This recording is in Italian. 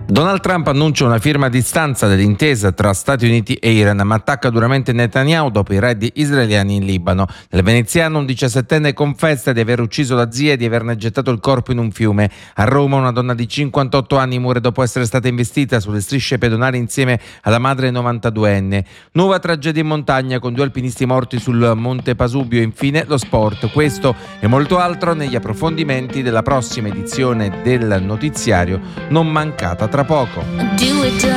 Donald Trump annuncia una firma a distanza dell'intesa tra Stati Uniti e Iran, ma attacca duramente Netanyahu dopo i raid israeliani in Libano. Nel veneziano un 17enne confessa di aver ucciso la zia e di averne gettato il corpo in un fiume. A Roma una donna di 58 anni muore dopo essere stata investita sulle strisce pedonali insieme alla madre 92enne. Nuova tragedia in montagna con 2 alpinisti morti sul Monte Pasubio. Infine lo sport. Questo e molto altro negli approfondimenti della prossima edizione del notiziario non mancata tra poco.